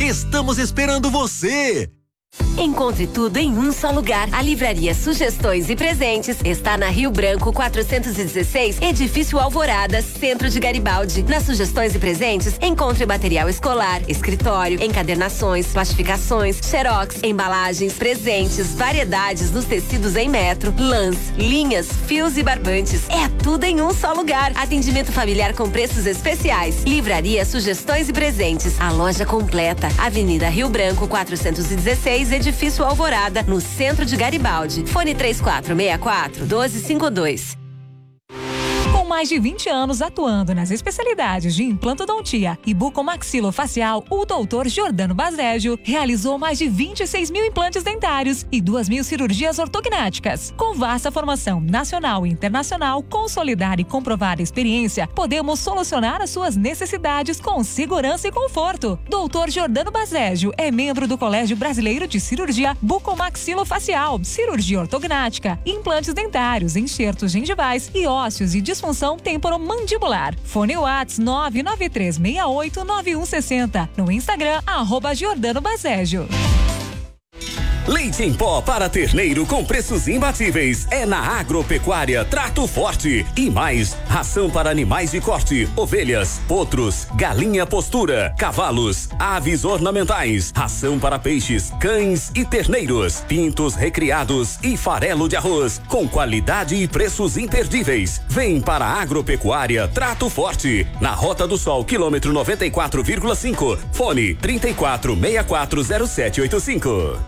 Estamos esperando você! Encontre tudo em um só lugar. A livraria Sugestões e Presentes está na Rio Branco 416, Edifício Alvorada, Centro de Garibaldi. Nas Sugestões e Presentes, encontre material escolar, escritório, encadernações, plastificações, xerox, embalagens, presentes, variedades nos tecidos em metro, lãs, linhas, fios e barbantes. É tudo em um só lugar. Atendimento familiar com preços especiais. Livraria Sugestões e Presentes. A loja completa. Avenida Rio Branco 416, Edifício Alvorada, no centro de Garibaldi. Fone 3464-1252. Com mais de 20 anos atuando nas especialidades de implantodontia e bucomaxilofacial, o Dr. Giordano Baseggio realizou mais de 26 mil implantes dentários e 2.000 cirurgias ortognáticas. Com vasta formação nacional e internacional, consolidar e comprovar a experiência, podemos solucionar as suas necessidades com segurança e conforto. Dr. Giordano Baseggio é membro do Colégio Brasileiro de Cirurgia Bucomaxilofacial, cirurgia ortognática, implantes dentários, enxertos gengivais e ósseos e disfunção temporomandibular. Fone Whats 993689160. No Instagram, @Giordano Baseggio. Leite em pó para terneiro com preços imbatíveis é na Agropecuária Trato Forte. E mais, ração para animais de corte, ovelhas, potros, galinha postura, cavalos, aves ornamentais, ração para peixes, cães e terneiros, pintos recriados e farelo de arroz, com qualidade e preços imperdíveis. Vem para a Agropecuária Trato Forte, na Rota do Sol, quilômetro 94,5. Fone 34640785.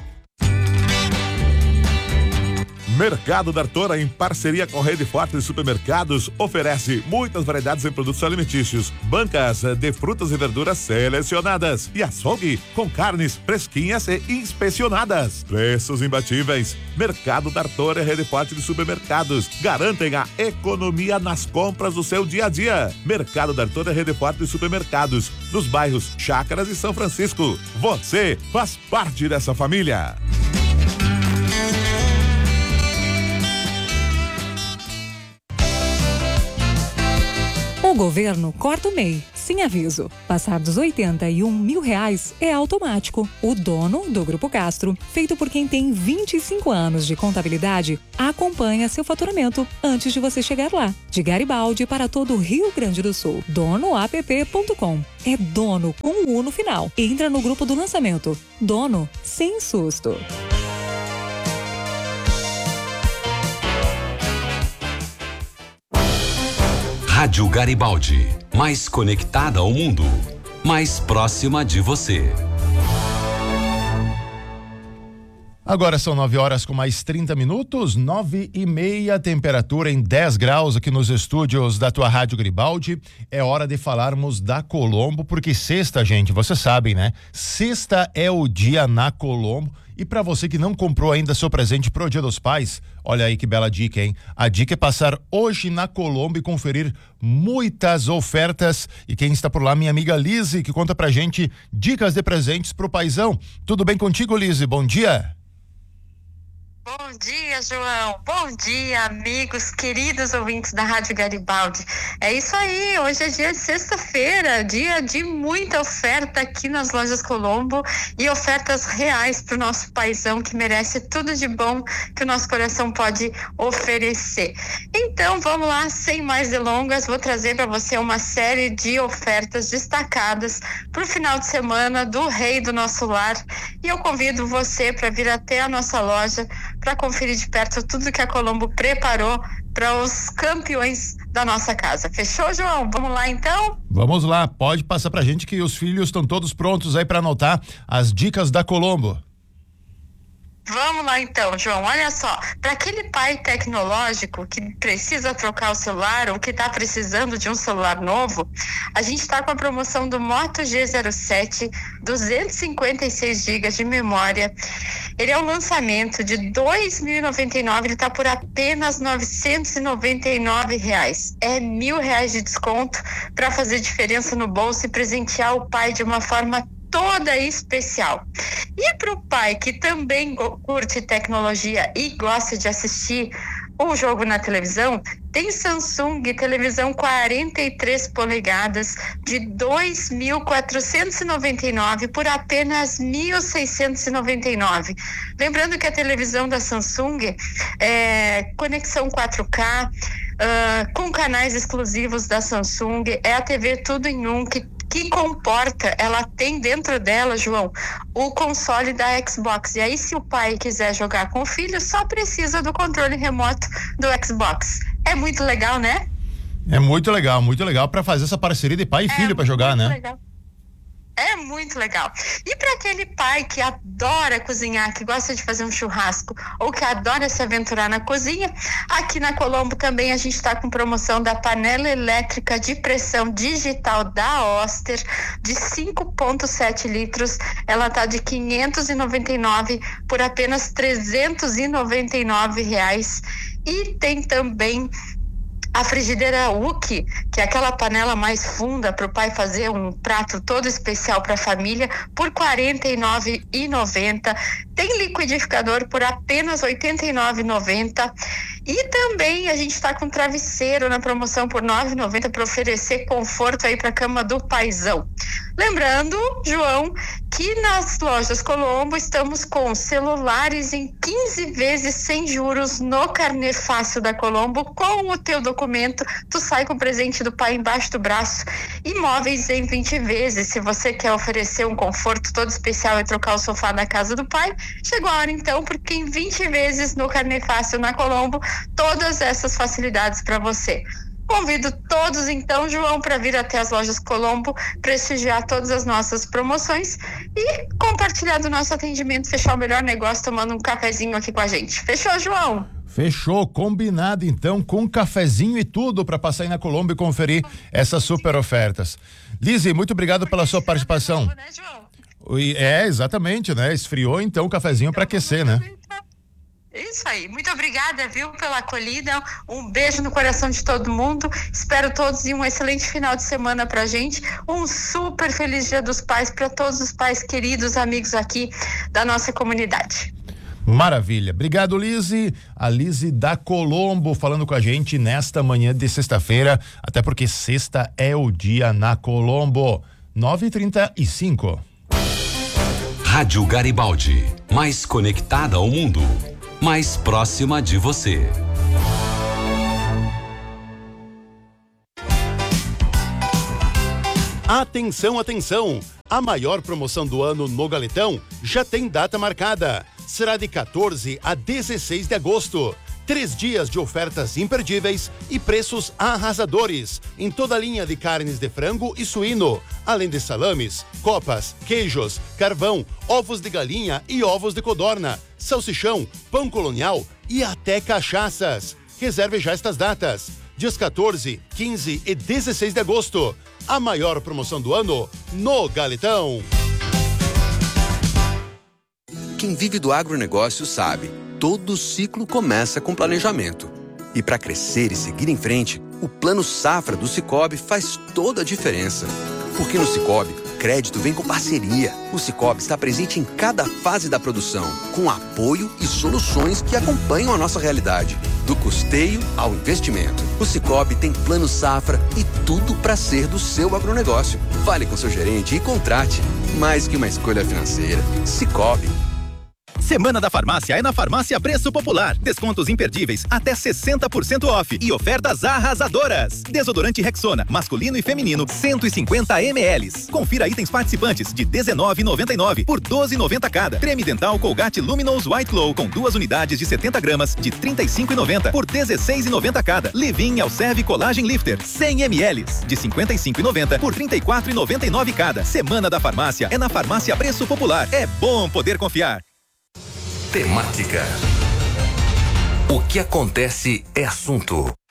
Mercado da Artora, em parceria com a Rede Forte de Supermercados, oferece muitas variedades em produtos alimentícios, bancas de frutas e verduras selecionadas e açougue com carnes fresquinhas e inspecionadas. Preços imbatíveis. Mercado da Artora e Rede Forte de Supermercados garantem a economia nas compras do seu dia a dia. Mercado da Artora e Rede Forte de Supermercados, nos bairros Chácaras e São Francisco. Você faz parte dessa família. O governo corta o MEI, sem aviso. Passar dos R$81 mil é automático. O dono do Grupo Castro, feito por quem tem 25 anos de contabilidade, acompanha seu faturamento antes de você chegar lá. De Garibaldi para todo o Rio Grande do Sul. Donoapp.com. É dono com um U no final. Entra no grupo do lançamento. Dono sem susto. Rádio Garibaldi, mais conectada ao mundo, mais próxima de você. Agora são 9 horas com mais 30 minutos, 9:30, temperatura em 10 graus aqui nos estúdios da tua Rádio Garibaldi. É hora de falarmos da Colombo, porque sexta, gente, vocês sabem, né? Sexta é o dia na Colombo. E para você que não comprou ainda seu presente pro Dia dos Pais, olha aí que bela dica, hein? A dica é passar hoje na Colombo e conferir muitas ofertas. E quem está por lá, minha amiga Lise, que conta pra gente dicas de presentes pro paizão. Tudo bem contigo, Lise? Bom dia. Bom dia, João. Bom dia, amigos, queridos ouvintes da Rádio Garibaldi. É isso aí, hoje é dia de sexta-feira, dia de muita oferta aqui nas lojas Colombo e ofertas reais para o nosso paizão que merece tudo de bom que o nosso coração pode oferecer. Então, vamos lá, sem mais delongas, vou trazer para você uma série de ofertas destacadas para o final de semana do Rei do Nosso Lar e eu convido você para vir até a nossa loja para conferir de perto tudo que a Colombo preparou para os campeões da nossa casa. Fechou, João? Vamos lá, então? Vamos lá, pode passar pra gente que os filhos estão todos prontos aí para anotar as dicas da Colombo. Vamos lá então, João, olha só, para aquele pai tecnológico que precisa trocar o celular ou que está precisando de um celular novo, a gente está com a promoção do Moto G07, 256 GB de memória. Ele é um lançamento de R$ 2.099, ele está por apenas R$ 999. É R$1.000 de desconto para fazer diferença no bolso e presentear o pai de uma forma toda especial. E para o pai que também curte tecnologia e gosta de assistir o jogo na televisão, tem Samsung televisão 43 polegadas de 2.499 por apenas 1.699. Lembrando que a televisão da Samsung é conexão 4K, com canais exclusivos da Samsung, é a TV tudo em um que comporta, ela tem dentro dela, João, o console da Xbox. E aí, se o pai quiser jogar com o filho, só precisa do controle remoto do Xbox. É muito legal, né? É muito legal para fazer essa parceria de pai e filho para jogar, né? Legal. É muito legal. E para aquele pai que adora cozinhar, que gosta de fazer um churrasco ou que adora se aventurar na cozinha, aqui na Colombo também a gente está com promoção da panela elétrica de pressão digital da Oster de 5,7 litros. Ela tá de 599 por apenas R$399. E tem também a frigideira Uki, que é aquela panela mais funda para o pai fazer um prato todo especial para a família, por R$49,90. Tem liquidificador por apenas R$89,90. E também a gente está com travesseiro na promoção por R$9,90 para oferecer conforto aí para a cama do paizão. Lembrando, João, que nas lojas Colombo estamos com celulares em 15 vezes sem juros no carnê fácil da Colombo. Com o teu documento, tu sai com o presente do pai embaixo do braço. Imóveis em 20 vezes. Se você quer oferecer um conforto todo especial e trocar o sofá da casa do pai, chegou a hora então, porque em 20 vezes no carnê fácil na Colombo, todas essas facilidades para você. Convido todos então, João, para vir até as lojas Colombo, prestigiar todas as nossas promoções e compartilhar do nosso atendimento, fechar o melhor negócio tomando um cafezinho aqui com a gente. Fechou, João? Fechou, combinado então, com um cafezinho e tudo para passar aí na Colombo e conferir essas super ofertas. Lise, muito obrigado pela sua participação. Né, João? Exatamente, né? Esfriou então o cafezinho para aquecer, né? Isso aí, muito obrigada, viu, pela acolhida, um beijo no coração de todo mundo, espero todos e um excelente final de semana pra gente, um super feliz Dia dos Pais para todos os pais queridos, amigos aqui da nossa comunidade. Maravilha, obrigado, Lise. A Lise da Colombo falando com a gente nesta manhã de sexta-feira, até porque sexta é o dia na Colombo. 9h35. Rádio Garibaldi, mais conectada ao mundo, mais próxima de você. Atenção, atenção! A maior promoção do ano no Galetão já tem data marcada. Será de 14 a 16 de agosto. 3 dias de ofertas imperdíveis e preços arrasadores em toda a linha de carnes de frango e suíno, além de salames, copas, queijos, carvão, ovos de galinha e ovos de codorna, salsichão, pão colonial e até cachaças. Reserve já estas datas. Dias 14, 15 e 16 de agosto. A maior promoção do ano no Galetão. Quem vive do agronegócio sabe, todo ciclo começa com planejamento. E para crescer e seguir em frente, o Plano Safra do Sicoob faz toda a diferença. Porque no Sicoob, crédito vem com parceria. O Sicoob está presente em cada fase da produção, com apoio e soluções que acompanham a nossa realidade. Do custeio ao investimento. O Sicoob tem Plano Safra e tudo para ser do seu agronegócio. Fale com seu gerente e contrate. Mais que uma escolha financeira. Sicoob. Semana da Farmácia é na Farmácia Preço Popular. Descontos imperdíveis, até 60% off e ofertas arrasadoras. Desodorante Rexona, masculino e feminino, 150 ml. Confira itens participantes de R$19,99 por R$12,90 cada. Creme dental Colgate Luminous White Glow com 2 unidades de 70 gramas de R$35,90 por R$16,90 cada. Levin Elserve Collagen Lifter, 100 ml de R$55,90 por R$34,99 cada. Semana da Farmácia é na Farmácia Preço Popular. É bom poder confiar. Temática. O que acontece é assunto.